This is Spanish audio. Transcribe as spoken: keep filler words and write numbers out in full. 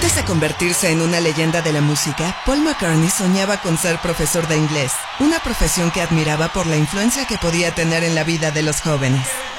Antes de convertirse en una leyenda de la música, Paul McCartney soñaba con ser profesor de inglés, una profesión que admiraba por la influencia que podía tener en la vida de los jóvenes.